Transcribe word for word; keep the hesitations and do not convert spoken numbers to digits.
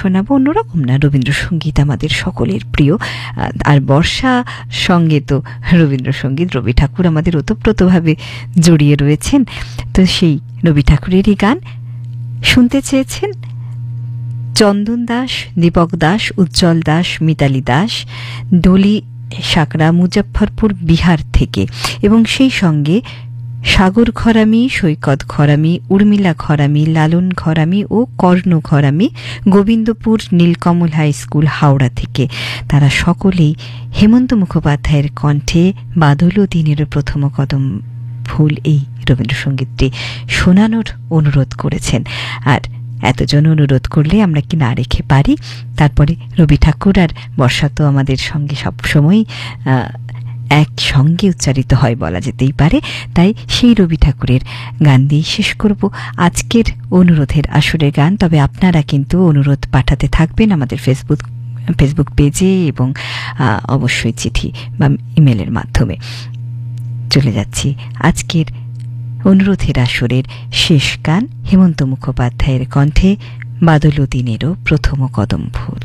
শোনাবো অন্যরকম না, রবীন্দ্রসঙ্গীত আমাদের সকলের প্রিয়। আর বর্ষা সঙ্গে তো রবীন্দ্রসঙ্গীত, রবি ঠাকুর আমাদের ওতপ্রোতভাবে জড়িয়ে রয়েছেন। তো সেই রবি ঠাকুরেরই গান শুনতে চেয়েছেন চন্দন দাস, দীপক দাস, উজ্জ্বল দাস, মিতালি দাস, ডলি সাকরা, মুজফ্ফরপুর, বিহার থেকে। এবং সেই সঙ্গে সাগর ঘরামি, সৈকত ঘরামি, উর্মিলা ঘরামি, লালন ঘরামি ও কর্ণ ঘরামি, গোবিন্দপুর নীলকমল হাই স্কুল, হাওড়া থেকে। তারা সকলেই হেমন্ত মুখোপাধ্যায়ের কণ্ঠে বাদল দিনের প্রথম কদম ফুল এই রবীন্দ্রসঙ্গীতটি শোনানোর অনুরোধ করেছেন। আর এতজন অনুরোধ করলে আমরা কি না রেখে পারি? তারপরে রবি ঠাকুর আর বর্ষা তো আমাদের সঙ্গে সবসময় একসঙ্গে উচ্চারিত হয় বলা যেতেই পারে। তাই সেই রবি ঠাকুরের গান দিয়ে শেষ করব আজকের অনুরোধের আসরের গান। তবে আপনারা কিন্তু অনুরোধ পাঠাতে থাকবেন আমাদের ফেসবুক ফেসবুক পেজে এবং অবশ্যই চিঠি বা ইমেলের মাধ্যমে। চলে যাচ্ছি আজকের অনুরোধের আসরের শেষ গান, হেমন্ত মুখোপাধ্যায়ের কণ্ঠে বাদল দিনেরও প্রথম কদম ফুল।